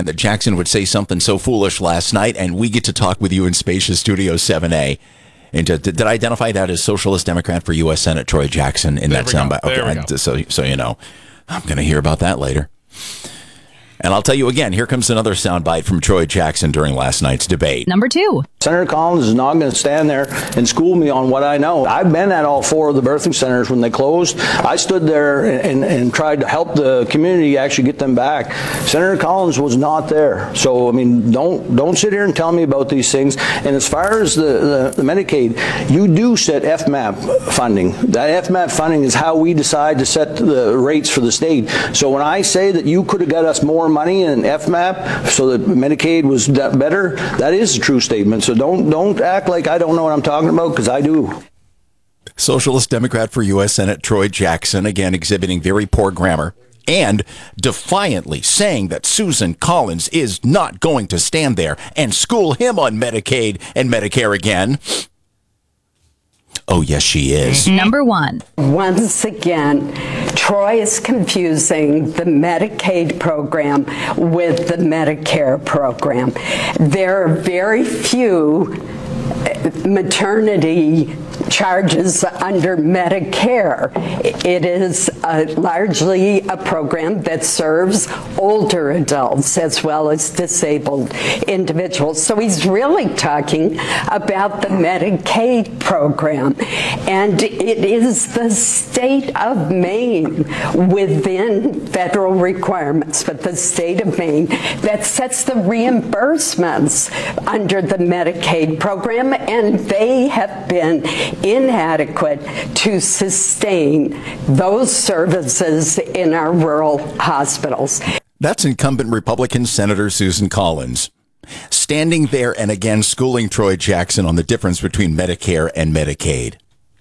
understand that Jackson would say something so foolish last night, and we get to talk with you in Spacious Studio 7A. And did I identify that as Socialist Democrat for U.S. Senate Troy Jackson in that soundbite? Okay, so you know, I'm going to hear about that later. And I'll tell you again, here comes another soundbite from Troy Jackson during last night's debate. Number 2. Senator Collins is not going to stand there and school me on what I know. I've been at all 4 of the birthing centers when they closed. I stood there and tried to help the community actually get them back. Senator Collins was not there. So, I mean, don't sit here and tell me about these things. And as far as the Medicaid, you do set FMAP funding. That FMAP funding is how we decide to set the rates for the state. So when I say that you could have got us more money in FMAP so that Medicaid was better, that is a true statement. So don't act like I don't know what I'm talking about, because I do. Socialist Democrat for U.S. Senate Troy Jackson, again exhibiting very poor grammar and defiantly saying that Susan Collins is not going to stand there and school him on Medicaid and Medicare again. Oh, yes, she is. Number 1. Once again, Troy is confusing the Medicaid program with the Medicare program. There are very few maternity charges under Medicare. It is largely a program that serves older adults as well as disabled individuals. So he's really talking about the Medicaid program. And it is the state of Maine, within federal requirements, but the state of Maine that sets the reimbursements under the Medicaid program, and they have been inadequate to sustain those services in our rural hospitals. That's incumbent Republican Senator Susan Collins, standing there and again schooling Troy Jackson on the difference between Medicare and Medicaid.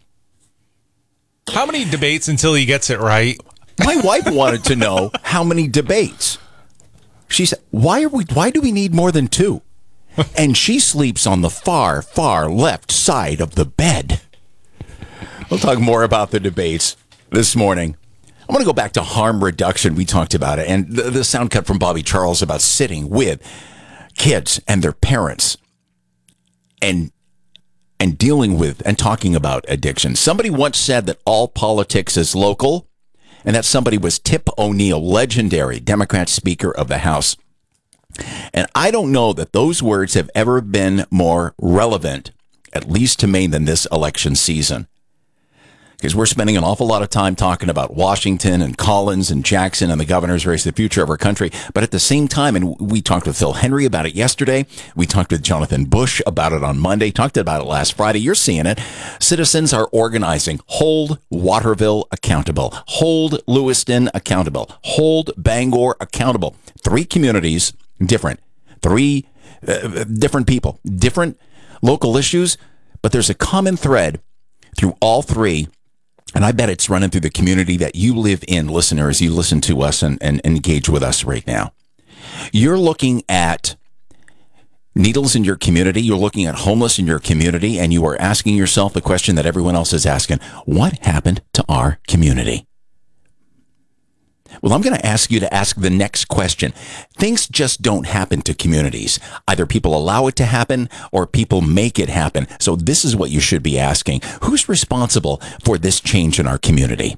How many debates until he gets it right? My wife wanted to know how many debates. She said, why do we need more than 2? And she sleeps on the far, far left side of the bed. We'll talk more about the debates this morning. I want to go back to harm reduction. We talked about it. And the sound cut from Bobby Charles about sitting with kids and their parents and dealing with and talking about addiction. Somebody once said that all politics is local, and that somebody was Tip O'Neill, legendary Democrat Speaker of the House. And I don't know that those words have ever been more relevant, at least to Maine, than this election season. Because we're spending an awful lot of time talking about Washington and Collins and Jackson and the governor's race, the future of our country. But at the same time, and we talked with Phil Henry about it yesterday. We talked with Jonathan Bush about it on Monday, talked about it last Friday. You're seeing it. Citizens are organizing. Hold Waterville accountable. Hold Lewiston accountable. Hold Bangor accountable. 3 communities, different. 3 different people, different local issues. But there's a common thread through all 3. And I bet it's running through the community that you live in, listeners. You listen to us and engage with us right now. You're looking at needles in your community. You're looking at homeless in your community. And you are asking yourself the question that everyone else is asking. What happened to our community? Well, I'm going to ask you to ask the next question. Things just don't happen to communities. Either people allow it to happen or people make it happen. So this is what you should be asking. Who's responsible for this change in our community?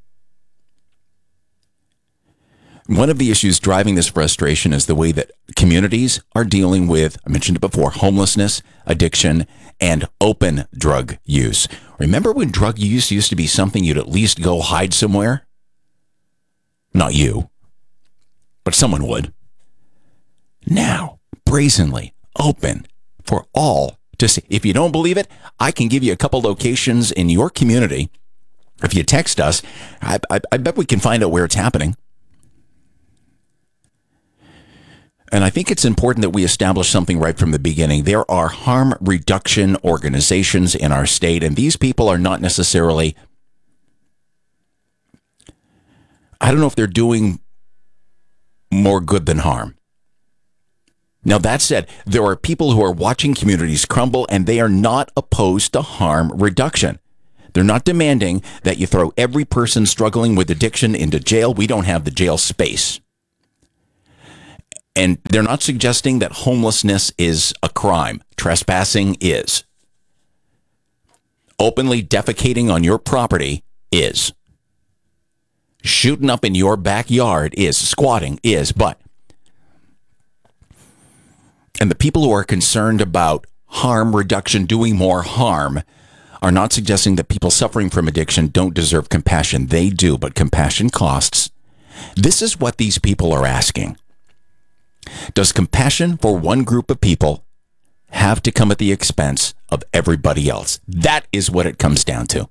One of the issues driving this frustration is the way that communities are dealing with, I mentioned it before, homelessness, addiction, and open drug use. Remember when drug use used to be something you'd at least go hide somewhere? Not you, but someone would. Now, brazenly open for all to see. If you don't believe it, I can give you a couple locations in your community. If you text us, I bet we can find out where it's happening. And I think it's important that we establish something right from the beginning. There are harm reduction organizations in our state, and these people are not necessarily, I don't know if they're doing more good than harm. Now, that said, there are people who are watching communities crumble, and they are not opposed to harm reduction. They're not demanding that you throw every person struggling with addiction into jail. We don't have the jail space. And they're not suggesting that homelessness is a crime. Trespassing is. Openly defecating on your property is. Shooting up in your backyard is. Squatting is. And the people who are concerned about harm reduction, doing more harm, are not suggesting that people suffering from addiction don't deserve compassion. They do, but compassion costs. This is what these people are asking. Does compassion for one group of people have to come at the expense of everybody else? That is what it comes down to.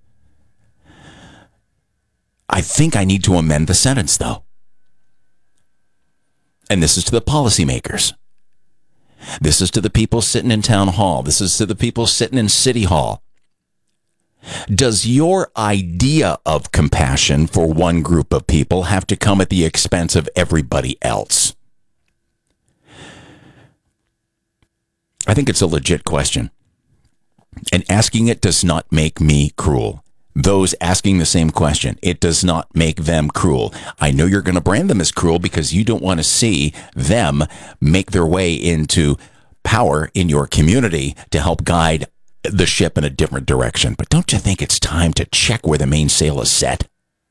I think I need to amend the sentence, though. And this is to the policymakers. This is to the people sitting in town hall. This is to the people sitting in city hall. Does your idea of compassion for one group of people have to come at the expense of everybody else? I think it's a legit question. And asking it does not make me cruel. Those asking the same question, it does not make them cruel. I know you're going to brand them as cruel because you don't want to see them make their way into power in your community to help guide the ship in a different direction. But don't you think it's time to check where the mainsail is set?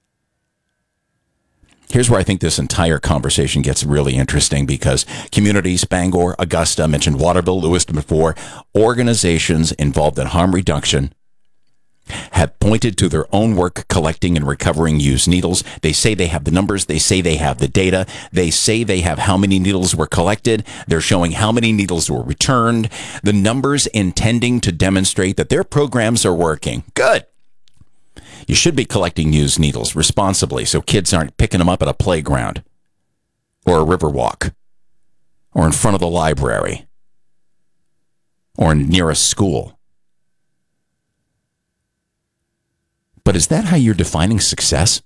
Here's where I think this entire conversation gets really interesting, because communities, Bangor, Augusta, I mentioned Waterville, Lewiston before, organizations involved in harm reduction have pointed to their own work collecting and recovering used needles. They say they have the numbers. They say they have the data. They say they have how many needles were collected. They're showing how many needles were returned. The numbers intending to demonstrate that their programs are working. Good. You should be collecting used needles responsibly so kids aren't picking them up at a playground or a river walk or in front of the library or near a school. But is that how you're defining success?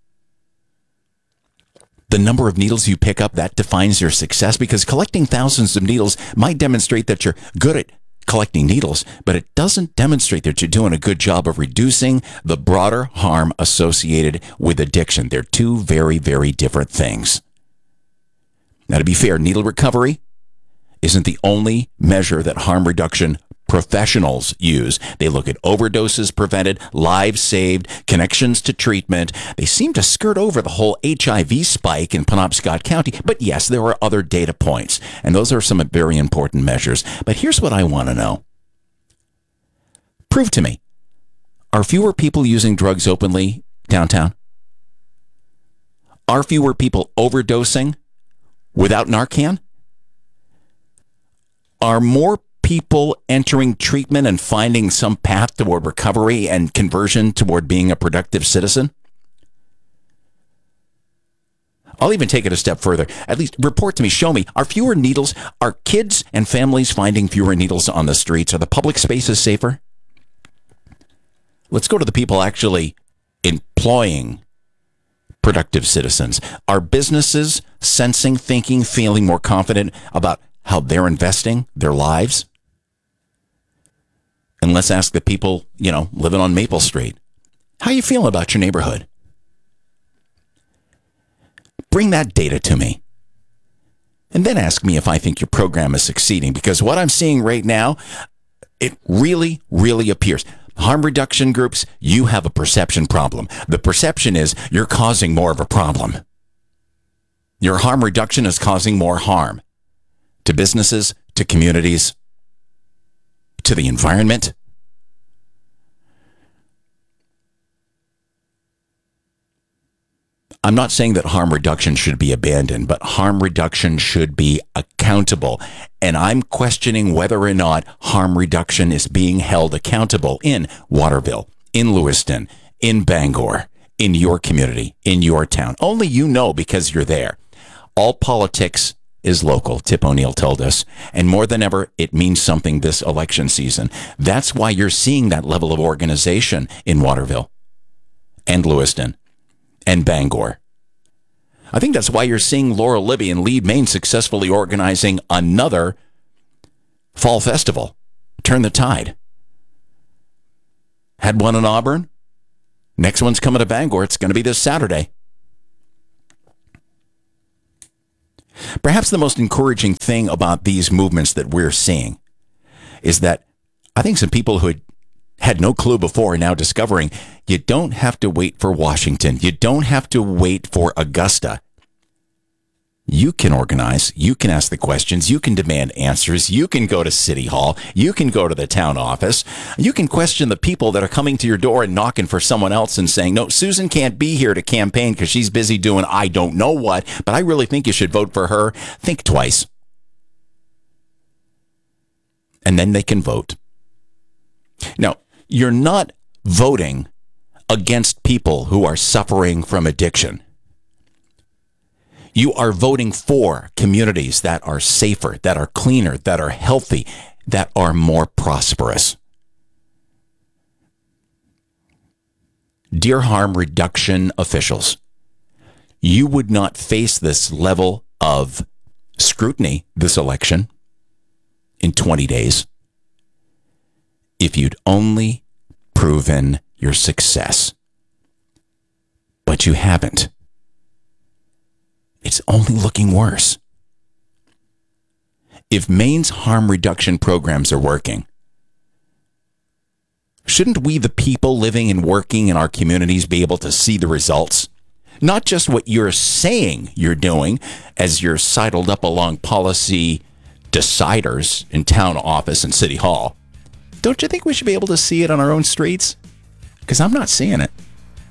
The number of needles you pick up, that defines your success? Because collecting thousands of needles might demonstrate that you're good at collecting needles, but it doesn't demonstrate that you're doing a good job of reducing the broader harm associated with addiction. They're two very, very different things. Now, to be fair, needle recovery isn't the only measure that harm reduction professionals use. They look at overdoses prevented, lives saved, connections to treatment. They seem to skirt over the whole HIV spike in Penobscot County. But yes, there are other data points, and those are some very important measures. But here's what I want to know. Prove to me, are fewer people using drugs openly downtown? Are fewer people overdosing without Narcan? Are more people entering treatment and finding some path toward recovery and conversion toward being a productive citizen? I'll even take it a step further. At least report to me, show me, are fewer needles, are kids and families finding fewer needles on the streets? Are the public spaces safer? Let's go to the people actually employing productive citizens. Are businesses sensing, thinking, feeling more confident about how they're investing their lives? And let's ask the people, living on Maple Street, how you feeling about your neighborhood? Bring that data to me. And then ask me if I think your program is succeeding, because what I'm seeing right now, it really, really appears. Harm reduction groups, you have a perception problem. The perception is you're causing more of a problem. Your harm reduction is causing more harm to businesses, to communities, to the environment. I'm not saying that harm reduction should be abandoned, but harm reduction should be accountable. And I'm questioning whether or not harm reduction is being held accountable in Waterville, in Lewiston, in Bangor, in your community, in your town. Only you know because you're there. All politics is local, Tip O'Neill told us. And more than ever, it means something this election season. That's why you're seeing that level of organization in Waterville and Lewiston and Bangor. I think that's why you're seeing Laurel Libby and Lead Maine successfully organizing another fall festival. Turn the tide. Had one in Auburn. Next one's coming to Bangor. It's going to be this Saturday. Perhaps the most encouraging thing about these movements that we're seeing is that I think some people who had no clue before are now discovering you don't have to wait for Washington. You don't have to wait for Augusta. You can organize. You can ask the questions. You can demand answers. You can go to City Hall. You can go to the town office. You can question the people that are coming to your door and knocking for someone else and saying, no, Susan can't be here to campaign because she's busy doing I don't know what, but I really think you should vote for her. Think twice. And then they can vote. Now, you're not voting against people who are suffering from addiction. You are voting for communities that are safer, that are cleaner, that are healthy, that are more prosperous. Dear harm reduction officials, you would not face this level of scrutiny this election in 20 days if you'd only proven your success. But you haven't. It's only looking worse. If Maine's harm reduction programs are working, shouldn't we, the people living and working in our communities, be able to see the results? Not just what you're saying you're doing as you're sidled up along policy deciders in town office and city hall. Don't you think we should be able to see it on our own streets? Because I'm not seeing it.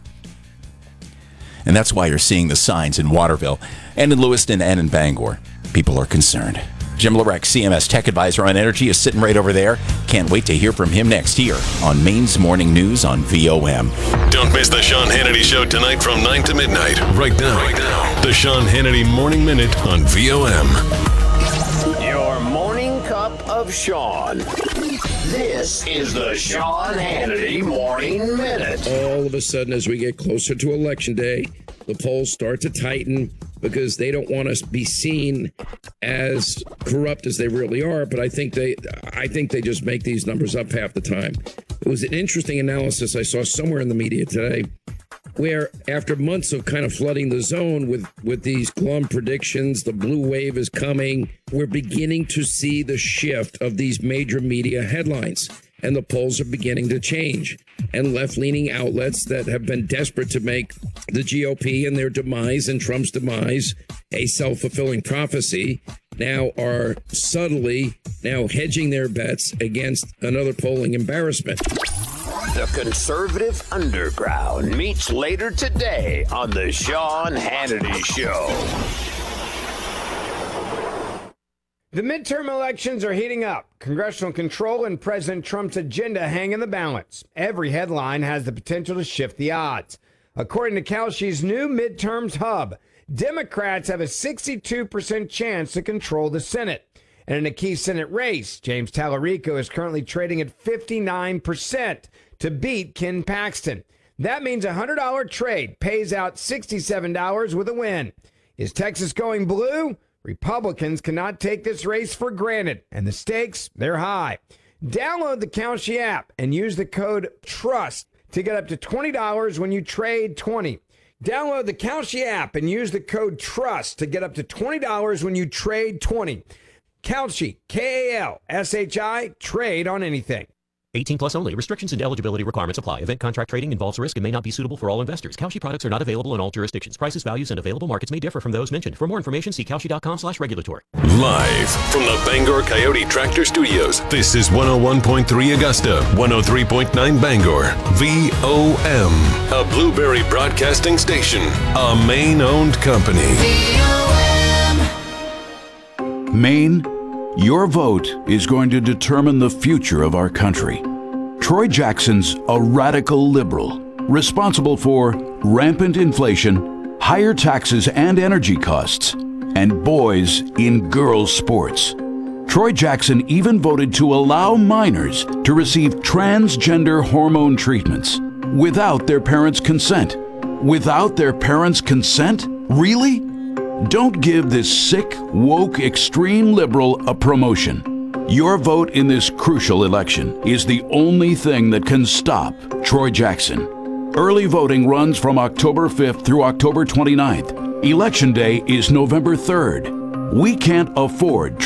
And that's why you're seeing the signs in Waterville and in Lewiston and in Bangor. People are concerned. Jim Lorek, CMS Tech Advisor on Energy, is sitting right over there. Can't wait to hear from him next here on Maine's Morning News on VOM. Don't miss the Sean Hannity Show tonight from 9 to midnight. Right now. The Sean Hannity Morning Minute on VOM. Your morning cup of Sean. This is the Sean Hannity Morning Minute. All of a sudden, as we get closer to Election Day, the polls start to tighten because they don't want us to be seen as corrupt as they really are. But I think they just make these numbers up half the time. It was an interesting analysis I saw somewhere in the media today, where after months of kind of flooding the zone with these glum predictions, the blue wave is coming, we're beginning to see the shift of these major media headlines. And the polls are beginning to change. And left-leaning outlets that have been desperate to make the GOP and their demise and Trump's demise a self-fulfilling prophecy now are subtly now hedging their bets against another polling embarrassment. The Conservative Underground meets later today on the Sean Hannity Show. The midterm elections are heating up. Congressional control and President Trump's agenda hang in the balance. Every headline has the potential to shift the odds. According to Kalshi's new midterms hub, Democrats have a 62% chance to control the Senate. And in a key Senate race, James Tallarico is currently trading at 59% to beat Ken Paxton. That means a $100 trade pays out $67 with a win. Is Texas going blue? Republicans cannot take this race for granted, and the stakes, they're high. Download the Kalshi app and use the code TRUST to get up to $20 when you trade 20. Download the Kalshi app and use the code TRUST to get up to $20 when you trade 20. Kalshi, Kalshi, trade on anything. 18 plus only. Restrictions and eligibility requirements apply. Event contract trading involves risk and may not be suitable for all investors. Kalshi products are not available in all jurisdictions. Prices, values, and available markets may differ from those mentioned. For more information, see Kalshi.com/regulatory. Live from the Bangor Coyote Tractor Studios, this is 101.3 Augusta, 103.9 Bangor, VOM, a Blueberry Broadcasting station, a Maine-owned company. Maine, your vote is going to determine the future of our country. Troy Jackson's a radical liberal, responsible for rampant inflation, higher taxes and energy costs, and boys in girls' sports. Troy Jackson even voted to allow minors to receive transgender hormone treatments without their parents' consent. Without their parents' consent? Really? Don't give this sick, woke, extreme liberal a promotion. Your vote in this crucial election is the only thing that can stop Troy Jackson. Early voting runs from October 5th through October 29th. Election Day is November 3rd. We can't afford